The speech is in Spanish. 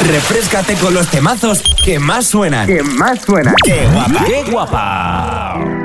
Refréscate con los temazos que más suenan. ¡Qué guapa! ¡Qué guapa!